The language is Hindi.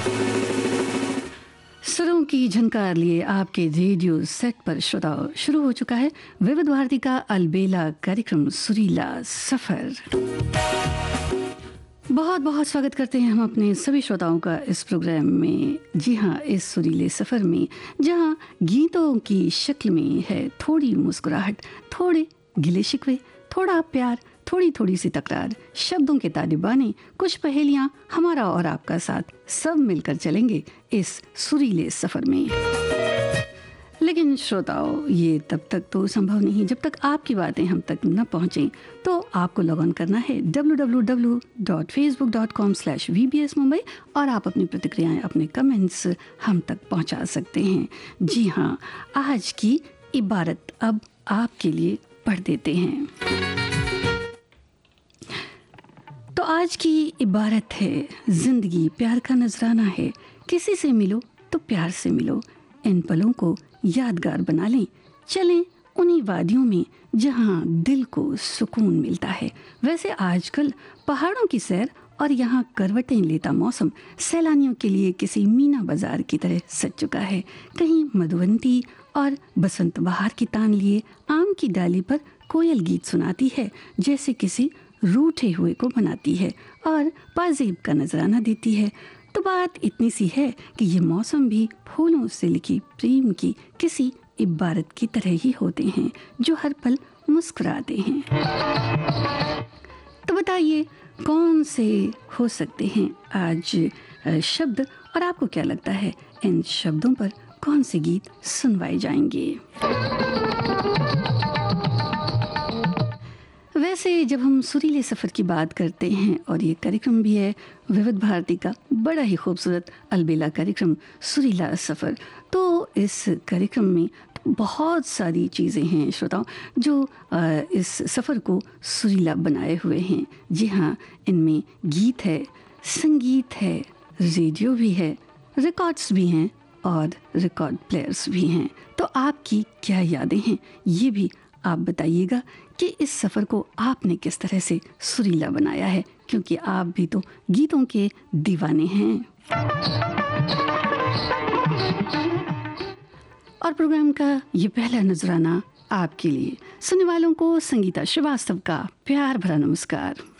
सुरों की झनकार लिए आपके रेडियो सेट पर श्रोताओं शुरू हो चुका है विविध भारती का अलबेला कार्यक्रम सुरीला सफर। बहुत बहुत स्वागत करते हैं हम अपने सभी श्रोताओं का इस प्रोग्राम में। जी हाँ, इस सुरीले सफ़र में जहाँ गीतों की शक्ल में है थोड़ी मुस्कुराहट, थोड़े गिले शिकवे, थोड़ा प्यार, थोड़ी थोड़ी सी तकरार, शब्दों के तालिबाने, कुछ पहेलियाँ, हमारा और आपका साथ सब मिलकर चलेंगे इस सुरीले सफ़र में। लेकिन श्रोताओं, ये तब तक तो संभव नहीं जब तक आपकी बातें हम तक न पहुँचें। तो आपको लॉग ऑन करना है www.facebook.com/VBS Mumbai और आप अपनी प्रतिक्रियाएं, अपने कमेंट्स हम तक पहुँचा सकते हैं। जी हाँ, आज की इबारत अब आपके लिए पढ़ देते हैं। तो आज की इबारत है, जिंदगी प्यार का नजराना है, किसी से मिलो तो प्यार से मिलो, इन पलों को यादगार बना लें, चलें उन्हीं वादियों में जहां दिल को सुकून मिलता है। वैसे आजकल पहाड़ों की सैर और यहाँ करवटें लेता मौसम सैलानियों के लिए किसी मीना बाजार की तरह सज चुका है। कहीं मधुवंती और बसंत बहार की तान लिए आम की डाली पर कोयल गीत सुनाती है, जैसे किसी रूठे हुए को मनाती है और पाजेब का नजराना देती है। तो बात इतनी सी है कि ये मौसम भी फूलों से लिखी प्रेम की किसी इबारत की तरह ही होते हैं जो हर पल मुस्कुराते हैं। तो बताइए कौन से हो सकते हैं आज शब्द, और आपको क्या लगता है इन शब्दों पर कौन से गीत सुनवाए जाएंगे? वैसे जब हम सुरीले सफ़र की बात करते हैं, और ये कार्यक्रम भी है विविध भारती का बड़ा ही खूबसूरत अलबेला कार्यक्रम सुरीला सफ़र, तो इस कार्यक्रम में बहुत सारी चीज़ें हैं श्रोताओं जो इस सफ़र को सुरीला बनाए हुए हैं। जी हाँ, इनमें गीत है, संगीत है, रेडियो भी है, रिकॉर्ड्स भी हैं और रिकॉर्ड प्लेयर्स भी हैं। तो आपकी क्या यादें हैं, ये भी आप बताइएगा कि इस सफ़र को आपने किस तरह से सुरीला बनाया है, क्योंकि आप भी तो गीतों के दीवाने हैं। और प्रोग्राम का ये पहला नजराना आपके लिए, सुनने वालों को संगीता श्रीवास्तव का प्यार भरा नमस्कार।